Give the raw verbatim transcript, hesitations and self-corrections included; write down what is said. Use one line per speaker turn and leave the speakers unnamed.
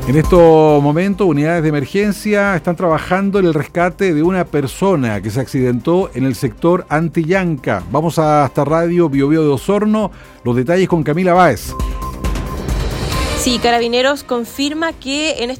En estos momentos, unidades de emergencia están trabajando en el rescate de una persona que se accidentó en el sector Antillanca. Vamos hasta Radio Biobío de Osorno. Los detalles con Camila Báez.
Sí, Carabineros confirma que en